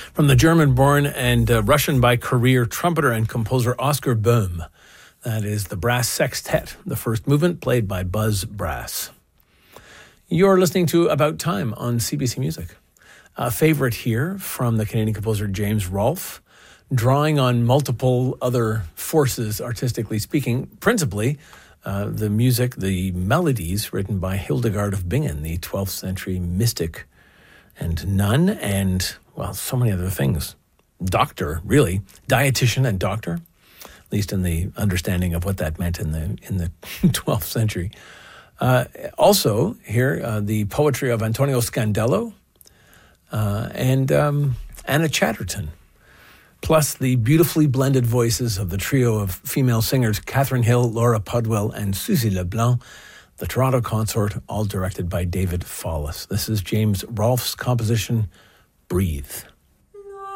from the German-born and Russian by career trumpeter and composer Oscar Böhm. That is the Brass Sextet, the first movement played by Buzz Brass. You're listening to About Time on CBC Music. A favorite here from the Canadian composer James Rolfe, drawing on multiple other forces, artistically speaking, principally the music, the melodies written by Hildegard of Bingen, the 12th century mystic and nun, and, well, so many other things. Doctor, really. Dietitian and doctor, at least in the understanding of what that meant in the 12th century. Also here, the poetry of Antonio Scandello and Anna Chatterton, plus the beautifully blended voices of the trio of female singers Catherine Hill, Laura Podwell, and Suzy LeBlanc, the Toronto Consort, all directed by David Follis. This is James Rolfe's composition, Breathe.